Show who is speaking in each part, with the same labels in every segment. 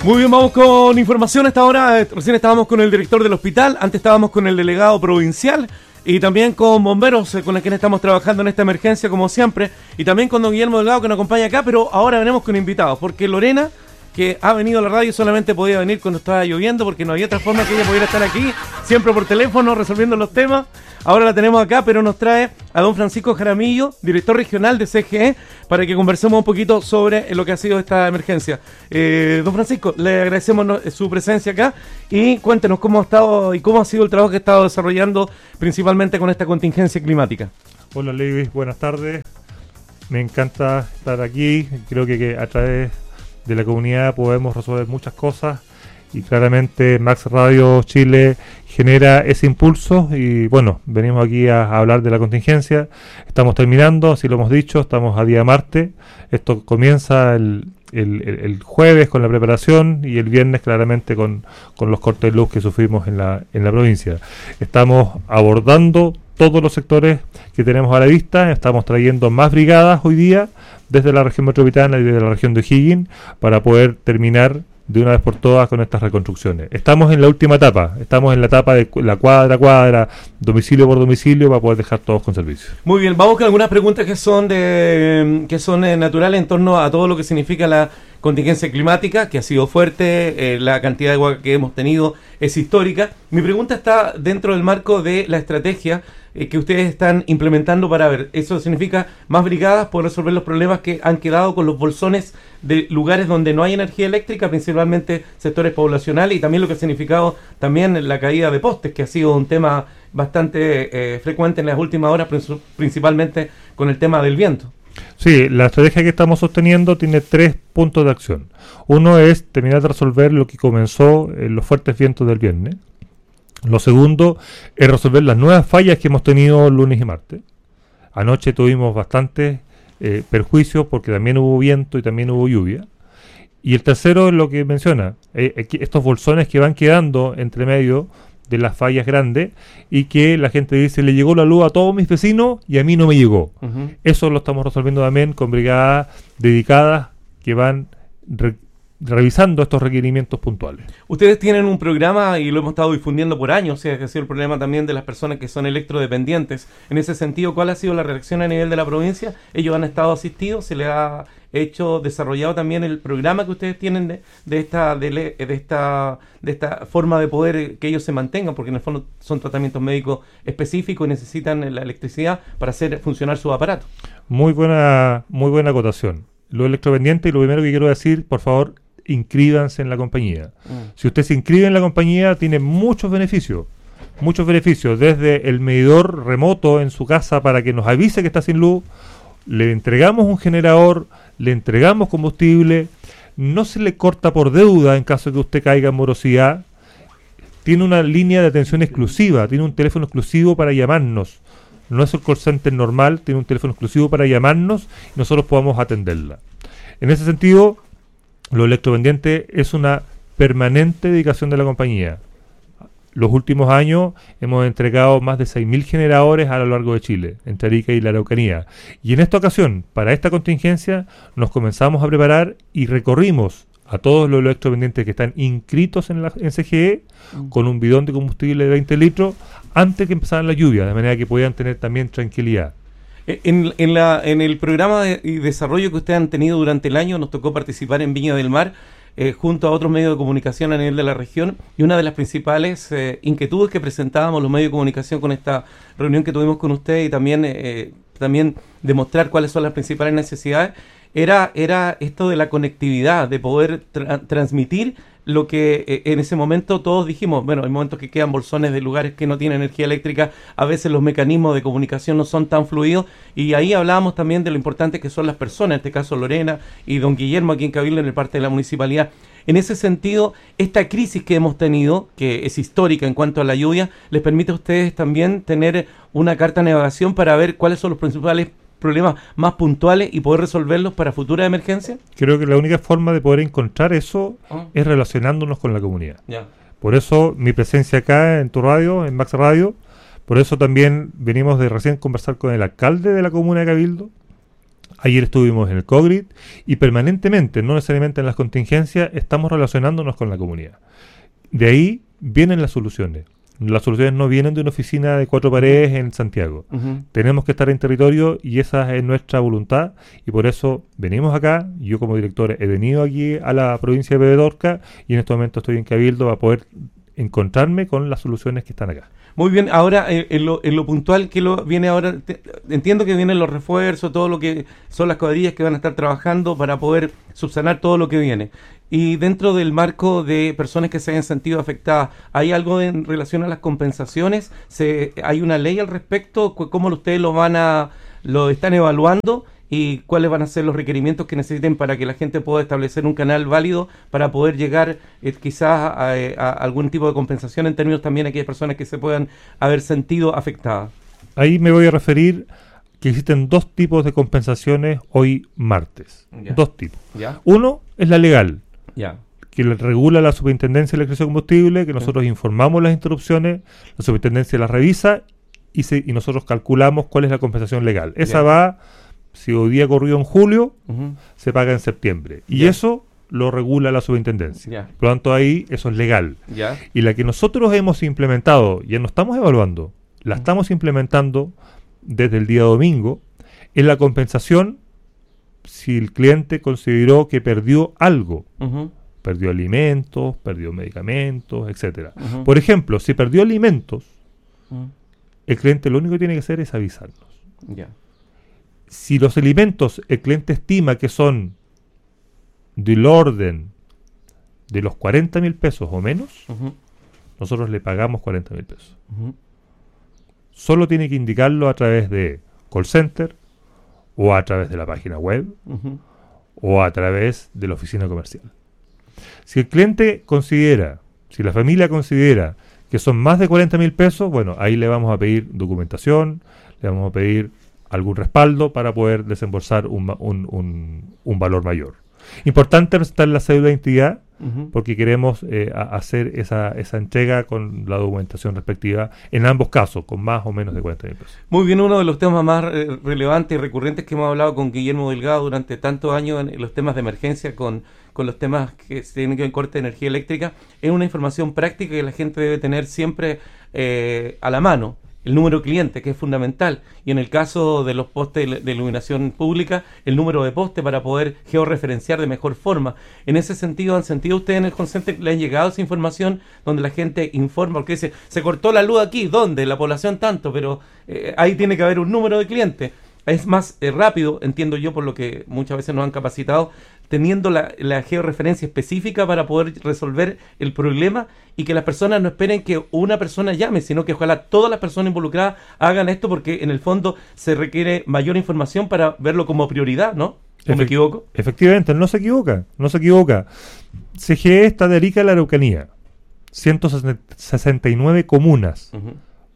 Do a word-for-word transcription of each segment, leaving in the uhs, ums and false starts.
Speaker 1: Muy bien, vamos con información a esta hora. Recién estábamos con el director del hospital, antes estábamos con el delegado provincial y también con bomberos eh, con los que estamos trabajando en esta emergencia como siempre, y también con don Guillermo Delgado que nos acompaña acá, pero ahora venimos con invitados, porque Lorena, que ha venido a la radio, solamente podía venir cuando estaba lloviendo porque no había otra forma que ella pudiera estar aquí, siempre por teléfono resolviendo los temas. Ahora la tenemos acá, pero nos trae a don Francisco Jaramillo, director regional de C G E, para que conversemos un poquito sobre lo que ha sido esta emergencia. Eh, don Francisco, le agradecemos no, su presencia acá y cuéntenos cómo ha estado y cómo ha sido el trabajo que ha estado desarrollando principalmente con esta contingencia climática.
Speaker 2: Hola Levis, buenas tardes. Me encanta estar aquí. Creo que, que a través de la comunidad podemos resolver muchas cosas y claramente Max Radio Chile genera ese impulso y bueno, venimos aquí a, a hablar de la contingencia. Estamos terminando, así lo hemos dicho, estamos a día martes. Esto comienza el, el, el, el jueves con la preparación y el viernes claramente con, con los cortes de luz que sufrimos en la, en la provincia. Estamos abordando todos los sectores que tenemos a la vista. Estamos trayendo más brigadas hoy día desde la región metropolitana y desde la región de O'Higgins para poder terminar de una vez por todas con estas reconstrucciones. Estamos en la última etapa, estamos en la etapa de la cuadra a cuadra, domicilio por domicilio, para poder dejar todos con servicio.
Speaker 1: Muy bien, vamos con algunas preguntas que son de que son eh, naturales en torno a todo lo que significa la contingencia climática, que ha sido fuerte, eh, la cantidad de agua que hemos tenido es histórica. Mi pregunta está dentro del marco de la estrategia eh, que ustedes están implementando para ver. Eso significa más brigadas por resolver los problemas que han quedado con los bolsones de lugares donde no hay energía eléctrica, principalmente sectores poblacionales, y también lo que ha significado también la caída de postes, que ha sido un tema bastante eh, frecuente en las últimas horas, principalmente con el tema del viento.
Speaker 2: Sí, la estrategia que estamos sosteniendo tiene tres puntos de acción. Uno es terminar de resolver lo que comenzó en los fuertes vientos del viernes. Lo segundo es resolver las nuevas fallas que hemos tenido lunes y martes. Anoche tuvimos bastantes eh, perjuicios porque también hubo viento y también hubo lluvia. Y el tercero es lo que menciona, eh, estos bolsones que van quedando entre medio de las fallas grandes y que la gente dice, le llegó la luz a todos mis vecinos y a mí no me llegó. Uh-huh. Eso lo estamos resolviendo también con brigadas dedicadas que van re- revisando estos requerimientos puntuales.
Speaker 1: Ustedes tienen un programa y lo hemos estado difundiendo por años, o sea, que ha sido el problema también de las personas que son electrodependientes. En ese sentido, ¿cuál ha sido la reacción a nivel de la provincia? Ellos han estado asistidos, se les ha hecho, desarrollado también el programa que ustedes tienen de, de esta de, le, de esta de esta forma de poder que ellos se mantengan, porque en el fondo son tratamientos médicos específicos y necesitan la electricidad para hacer funcionar sus aparatos.
Speaker 2: Muy buena, muy buena acotación. Lo electrodependiente, y lo primero que quiero decir, por favor, inscríbanse en la compañía. Mm. Si usted se inscribe en la compañía, tiene muchos beneficios. Muchos beneficios, desde el medidor remoto en su casa para que nos avise que está sin luz, le entregamos un generador, le entregamos combustible, no se le corta por deuda en caso de que usted caiga en morosidad, tiene una línea de atención exclusiva, tiene un teléfono exclusivo para llamarnos, no es el call center normal, tiene un teléfono exclusivo para llamarnos y nosotros podamos atenderla. En ese sentido, lo electrodependiente es una permanente dedicación de la compañía. Los últimos años hemos entregado más de seis mil generadores a lo largo de Chile, entre Arica y la Araucanía. Y en esta ocasión, para esta contingencia, nos comenzamos a preparar y recorrimos a todos los electrodependientes que están inscritos en, la, en C G E mm. con un bidón de combustible de veinte litros antes que empezaran la lluvia, de manera que podían tener también tranquilidad.
Speaker 1: En, en, la, en el programa de, de desarrollo que ustedes han tenido durante el año, nos tocó participar en Viña del Mar, Eh, junto a otros medios de comunicación a nivel de la región, y una de las principales eh, inquietudes que presentábamos los medios de comunicación con esta reunión que tuvimos con usted y también, eh, también demostrar cuáles son las principales necesidades, era, era esto de la conectividad, de poder tra- transmitir lo que eh, en ese momento todos dijimos. Bueno, hay momentos que quedan bolsones de lugares que no tienen energía eléctrica, a veces los mecanismos de comunicación no son tan fluidos, y ahí hablábamos también de lo importante que son las personas, en este caso Lorena y don Guillermo aquí en Cabildo, en el parte de la municipalidad. En ese sentido, esta crisis que hemos tenido, que es histórica en cuanto a la lluvia, les permite a ustedes también tener una carta de navegación para ver cuáles son los principales problemas más puntuales y poder resolverlos para futuras emergencias.
Speaker 2: Creo que la única forma de poder encontrar eso oh. es relacionándonos con la comunidad. Yeah. Por eso mi presencia acá en tu radio, en Max Radio, por eso también venimos de recién conversar con el alcalde de la comuna de Cabildo, Ayer estuvimos en el COGRID y permanentemente, no necesariamente en las contingencias, estamos relacionándonos con la comunidad. De ahí vienen las soluciones. Las soluciones no vienen de una oficina de cuatro paredes en Santiago. Uh-huh. Tenemos que estar en territorio y esa es nuestra voluntad y por eso venimos acá. Yo como director he venido aquí a la provincia de Pevedorca y en este momento estoy en Cabildo para poder encontrarme con las soluciones que están acá.
Speaker 1: Muy bien, ahora eh, en, lo, en lo puntual que lo viene ahora, te, entiendo que vienen los refuerzos, todo lo que son las cuadrillas que van a estar trabajando para poder subsanar todo lo que viene. Y dentro del marco de personas que se hayan sentido afectadas, ¿hay algo en relación a las compensaciones? ¿Se, ¿Hay una ley al respecto? ¿Cómo ustedes lo van a lo están evaluando? ¿Y cuáles van a ser los requerimientos que necesiten para que la gente pueda establecer un canal válido para poder llegar eh, quizás a, a algún tipo de compensación en términos también de aquellas personas que se puedan haber sentido afectadas?
Speaker 2: Ahí me voy a referir que existen dos tipos de compensaciones hoy martes. Ya. Dos tipos. ¿Ya? Uno es la legal. Ya. Que regula la Superintendencia de Electricidad y Combustible, que nosotros sí. informamos las interrupciones, la Superintendencia las revisa y, se, y nosotros calculamos cuál es la compensación legal. Esa ya. va, si hoy día corrió en julio, uh-huh. se paga en septiembre. Y ya. eso lo regula la Superintendencia. Ya. Por lo tanto, ahí eso es legal. Ya. Y la que nosotros hemos implementado, ya no estamos evaluando, la uh-huh. estamos implementando desde el día domingo, es la compensación si el cliente consideró que perdió algo. Uh-huh. Perdió alimentos, perdió medicamentos, etcétera. Uh-huh. Por ejemplo, si perdió alimentos, uh-huh. el cliente lo único que tiene que hacer es avisarnos. Yeah. Si los alimentos el cliente estima que son del orden de los cuarenta mil pesos o menos, uh-huh. nosotros le pagamos cuarenta mil pesos. Uh-huh. Solo tiene que indicarlo a través de call center, o a través de la página web, uh-huh. o a través de la oficina comercial. Si el cliente considera, si la familia considera que son más de cuarenta mil pesos, bueno, ahí le vamos a pedir documentación, le vamos a pedir algún respaldo para poder desembolsar un, un, un, un valor mayor. Importante presentar la cédula de identidad, uh-huh. porque queremos eh, a, hacer esa, esa entrega con la documentación respectiva en ambos casos, con más o menos de cuarenta mil pesos.
Speaker 1: Muy bien, uno de los temas más eh, relevantes y recurrentes que hemos hablado con Guillermo Delgado durante tantos años en, en los temas de emergencia, con, con los temas que se tienen que ver con corte de energía eléctrica, es una información práctica que la gente debe tener siempre eh, a la mano. El número de cliente, que es fundamental, y en el caso de los postes de iluminación pública, el número de poste para poder georreferenciar de mejor forma. En ese sentido, ¿han sentido ustedes en el Consenter le han llegado esa información donde la gente informa? Porque dice, se cortó la luz aquí, ¿dónde? La población tanto, pero eh, ahí tiene que haber un número de clientes. Es más eh, rápido, entiendo yo, por lo que muchas veces nos han capacitado, teniendo la, la georreferencia específica para poder resolver el problema y que las personas no esperen que una persona llame, sino que ojalá todas las personas involucradas hagan esto, porque en el fondo se requiere mayor información para verlo como prioridad, ¿no? ¿No me equivoco?
Speaker 2: Efectivamente, no se equivoca, no se equivoca. C G E está de Arica a la Araucanía, ciento sesenta y nueve comunas, uh-huh.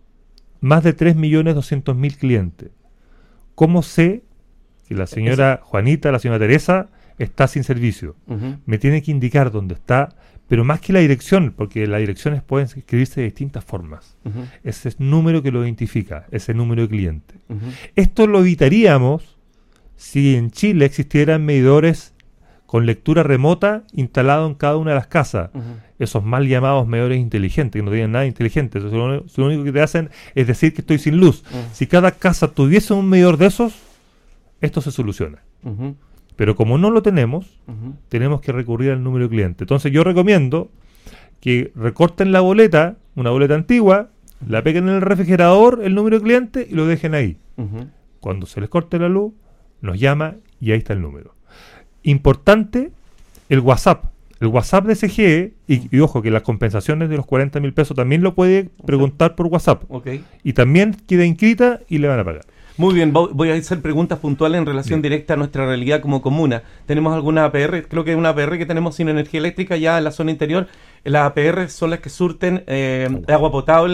Speaker 2: más de tres millones doscientos mil clientes. ¿Cómo sé que la señora Eso. Juanita, la señora Teresa, está sin servicio? Uh-huh. Me tiene que indicar dónde está, pero más que la dirección, porque las direcciones pueden escribirse de distintas formas. Uh-huh. Ese es número que lo identifica, ese número de cliente. Uh-huh. Esto lo evitaríamos si en Chile existieran medidores con lectura remota instalados en cada una de las casas. Uh-huh. Esos mal llamados medidores inteligentes, que no tienen nada inteligente. Entonces, lo, único, lo único que te hacen es decir que estoy sin luz. Uh-huh. Si cada casa tuviese un medidor de esos, esto se soluciona. Uh-huh. Pero como no lo tenemos, uh-huh. tenemos que recurrir al número de cliente. Entonces yo recomiendo que recorten la boleta, una boleta antigua, la peguen en el refrigerador, el número de cliente, y lo dejen ahí. Uh-huh. Cuando se les corte la luz, nos llama y ahí está el número. Importante, el WhatsApp. El WhatsApp de C G E, y, y ojo que las compensaciones de los cuarenta mil pesos también lo puede preguntar por WhatsApp. Okay. Y también queda inscrita y le van a pagar.
Speaker 1: Muy bien, voy a hacer preguntas puntuales en relación bien. directa a nuestra realidad como comuna. ¿Tenemos alguna A P R? Creo que es una A P R que tenemos sin energía eléctrica ya en la zona interior. Las A P R son las que surten eh, agua. agua potable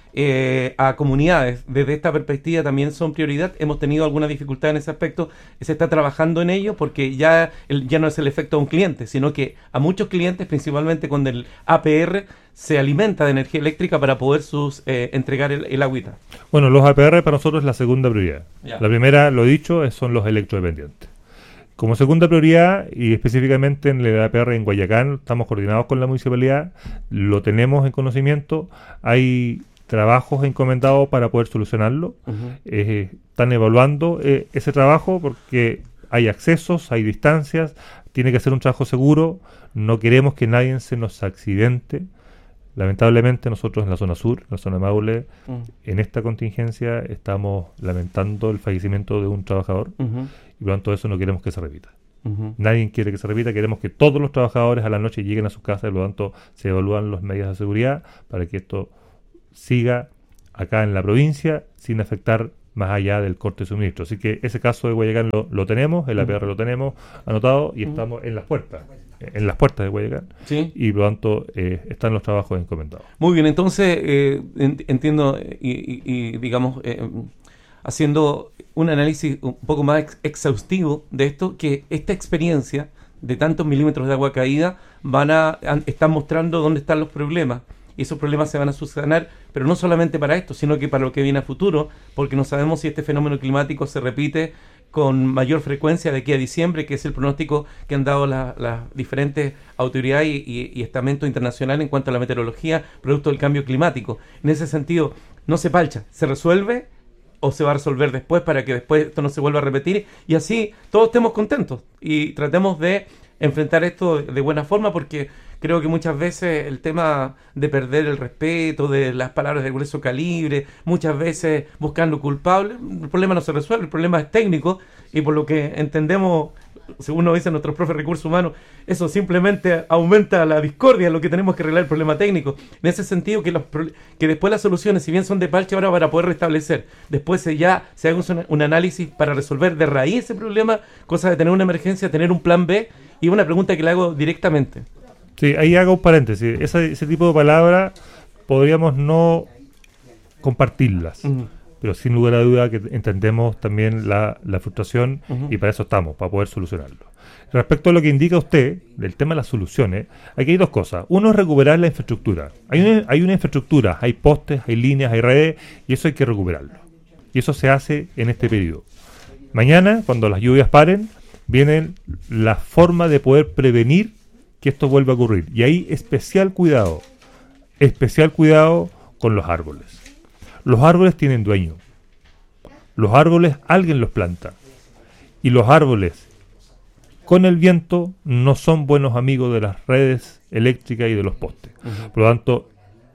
Speaker 1: eh, a comunidades desde esta perspectiva también son prioridad. Hemos tenido alguna dificultad en ese aspecto, se está trabajando en ello porque ya, el, ya no es el efecto a un cliente, sino que a muchos clientes, principalmente con el A P R, se alimenta de energía eléctrica para poder sus eh, entregar el, el agüita.
Speaker 2: Bueno, los A P R para nosotros es la segunda prioridad.
Speaker 1: Ya.
Speaker 2: La primera, lo dicho, es- son los electrodependientes. Como segunda prioridad, y específicamente en el A P R en Guayacán, estamos coordinados con la municipalidad, lo tenemos en conocimiento, hay trabajos encomendados para poder solucionarlo.
Speaker 1: Uh-huh.
Speaker 2: Eh, están evaluando eh, ese trabajo porque hay accesos, hay distancias, tiene que ser un trabajo seguro, no queremos que nadie se nos accidente. Lamentablemente nosotros en la zona sur, en la zona de Maule,
Speaker 1: Uh-huh.
Speaker 2: en esta contingencia estamos lamentando el fallecimiento de un trabajador
Speaker 1: Uh-huh.
Speaker 2: y por lo tanto eso no queremos que se repita.
Speaker 1: Uh-huh.
Speaker 2: Nadie quiere que se repita, queremos que todos los trabajadores a la noche lleguen a sus casas y por lo tanto se evalúan las medidas de seguridad para que esto siga acá en la provincia sin afectar más allá del corte de suministro. Así que ese caso de Guayacán lo, lo tenemos, el A P R lo tenemos anotado y
Speaker 1: Uh-huh.
Speaker 2: estamos en las puertas, en las puertas de Guayacán
Speaker 1: Sí.
Speaker 2: y por lo tanto eh, están los trabajos encomendados.
Speaker 1: Muy bien, entonces eh, en- entiendo eh, y, y- y, digamos, eh, haciendo un análisis un poco más ex- exhaustivo de esto, que esta experiencia de tantos milímetros de agua caída van a, han- están mostrando dónde están los problemas. Y esos problemas se van a subsanar, pero no solamente para esto, sino que para lo que viene a futuro, porque no sabemos si este fenómeno climático se repite con mayor frecuencia de aquí a diciembre, que es el pronóstico que han dado la- las diferentes autoridades y, y- y estamentos internacionales en cuanto a la meteorología, producto del cambio climático. En ese sentido, no se palcha, se resuelve o se va a resolver después para que después esto no se vuelva a repetir y así todos estemos contentos y tratemos de enfrentar esto de buena forma, porque creo que muchas veces el tema de perder el respeto, de las palabras de grueso calibre, muchas veces buscando culpables, el problema no se resuelve, el problema es técnico y por lo que entendemos, según nos dicen nuestros profes de recursos humanos, eso simplemente aumenta la discordia, lo que tenemos que arreglar el problema técnico. En ese sentido, que, los, pro- que después las soluciones, si bien son de parche ahora para poder restablecer, después se ya se haga un, un análisis para resolver de raíz ese problema, cosa de tener una emergencia, tener un plan B. Y una pregunta que le hago directamente.
Speaker 2: Sí, ahí hago un paréntesis. Esa- ese tipo de palabras podríamos no compartirlas,
Speaker 1: Ujú.
Speaker 2: pero sin lugar a duda que entendemos también la, la frustración
Speaker 1: Ujú.
Speaker 2: y para eso estamos, para poder solucionarlo. Respecto a lo que indica usted del tema de las soluciones, aquí hay dos cosas. Uno es recuperar la infraestructura. Hay una, hay una infraestructura, hay postes, hay líneas, hay redes, y eso hay que recuperarlo. Y eso se hace en este periodo. Mañana, cuando las lluvias paren, viene la forma de poder prevenir que esto vuelva a ocurrir. Y ahí especial cuidado, especial cuidado con los árboles. Los árboles tienen dueño. Los árboles alguien los planta. Y los árboles con el viento no son buenos amigos de las redes eléctricas y de los postes.
Speaker 1: Ujú.
Speaker 2: Por lo tanto,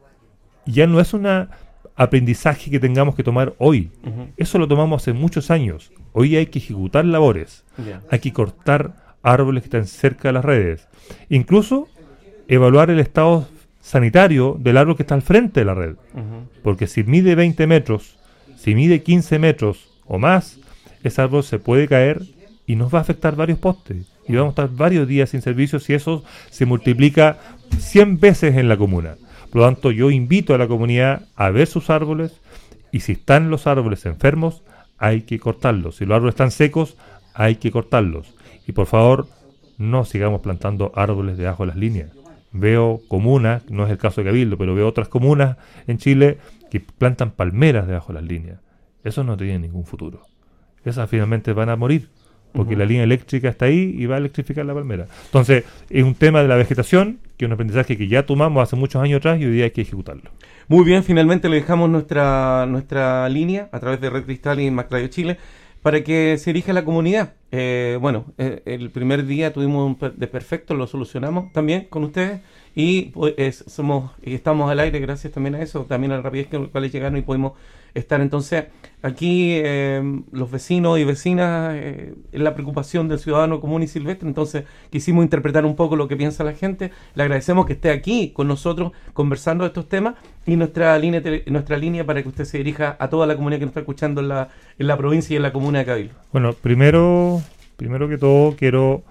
Speaker 2: ya no es un aprendizaje que tengamos que tomar hoy.
Speaker 1: Ujú.
Speaker 2: Eso lo tomamos hace muchos años. Hoy hay que ejecutar labores.
Speaker 1: Ya.
Speaker 2: Hay que cortar árboles que están cerca de las redes. Incluso evaluar el estado sanitario del árbol que está al frente de la red.
Speaker 1: Ujú.
Speaker 2: Porque si mide veinte metros, si mide quince metros o más, ese árbol se puede caer y nos va a afectar varios postes. Y vamos a estar varios días sin servicio si eso se multiplica cien veces en la comuna. Por lo tanto, yo invito a la comunidad a ver sus árboles y si están los árboles enfermos, hay que cortarlos. Si los árboles están secos, hay que cortarlos. Y por favor, no sigamos plantando árboles debajo de las líneas. Veo comunas, no es el caso de Cabildo, pero veo otras comunas en Chile que plantan palmeras debajo de las líneas. Eso no tiene ningún futuro. Esas finalmente van a morir, porque
Speaker 1: Ujú.
Speaker 2: la línea eléctrica está ahí y va a electrificar la palmera. Entonces, es un tema de la vegetación, que es un aprendizaje que ya tomamos hace muchos años atrás y hoy día hay que ejecutarlo.
Speaker 1: Muy bien, finalmente le dejamos nuestra nuestra línea a través de Red Cristal y Mac Radio Chile para que se dirija a la comunidad. Eh, bueno, eh, el primer día tuvimos un per- desperfecto, lo solucionamos también con ustedes y pues, es- somos y estamos al aire gracias también a eso, también a la rapidez con la cual llegaron y pudimos estar. Entonces, aquí eh, los vecinos y vecinas, eh, en la preocupación del ciudadano común y silvestre, entonces quisimos interpretar un poco lo que piensa la gente. Le agradecemos que esté aquí con nosotros conversando de estos temas y nuestra línea tele- nuestra línea para que usted se dirija a toda la comunidad que nos está escuchando en la, en la provincia y en la comuna de Cabildo.
Speaker 2: Bueno, primero, primero que todo quiero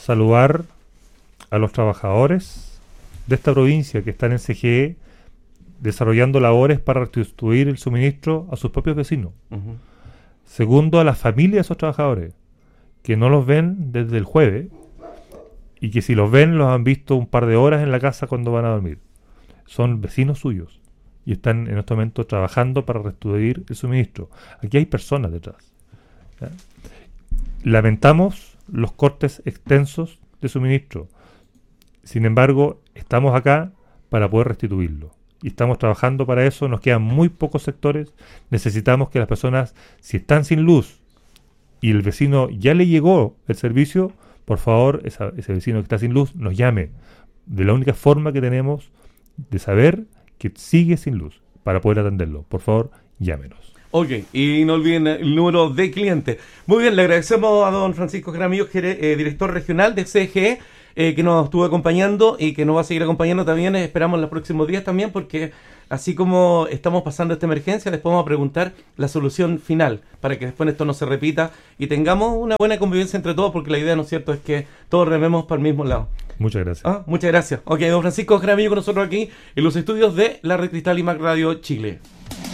Speaker 2: saludar a los trabajadores de esta provincia que están en C G E desarrollando labores para restituir el suministro a sus propios vecinos.
Speaker 1: Uh-huh.
Speaker 2: Segundo, a las familias de esos trabajadores, que no los ven desde el jueves, y que si los ven, los han visto un par de horas en la casa cuando van a dormir. Son vecinos suyos, y están en este momento trabajando para restituir el suministro. Aquí hay personas detrás. ¿Ya? Lamentamos los cortes extensos de suministro. Sin embargo, estamos acá para poder restituirlo. Y estamos trabajando para eso. Nos quedan muy pocos sectores. Necesitamos que las personas, si están sin luz y el vecino ya le llegó el servicio, por favor, esa, ese vecino que está sin luz nos llame. De la única forma que tenemos de saber que sigue sin luz para poder atenderlo. Por favor, llámenos.
Speaker 1: Ok, y no olviden el número de cliente. Muy bien, le agradecemos a don Francisco Jaramillo, eh, director regional de C G E, eh, que nos estuvo acompañando y que nos va a seguir acompañando también. Eh, esperamos los próximos días también, porque así como estamos pasando esta emergencia, después vamos a preguntar la solución final para que después esto no se repita y tengamos una buena convivencia entre todos, porque la idea, ¿no es cierto?, es que todos rememos para el mismo lado.
Speaker 2: Muchas gracias.
Speaker 1: Ah, muchas gracias. Ok, don Francisco Jaramillo con nosotros aquí en los estudios de la Red Cristal y Mac Radio Chile.